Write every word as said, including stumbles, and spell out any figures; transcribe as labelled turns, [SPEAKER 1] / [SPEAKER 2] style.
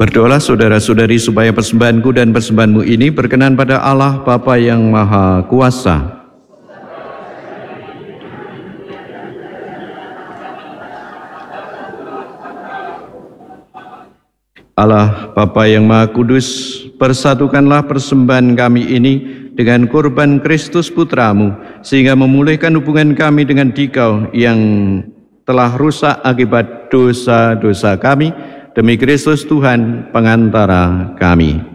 [SPEAKER 1] Berdoalah saudara-saudari supaya persembahanku dan persembahanmu ini berkenan pada Allah Bapa yang Maha Kuasa. Allah Bapa yang Maha Kudus, persatukanlah persembahan kami ini dengan korban Kristus Putramu, sehingga memulihkan hubungan kami dengan Dikau yang telah rusak akibat dosa-dosa kami, demi Kristus Tuhan pengantara kami.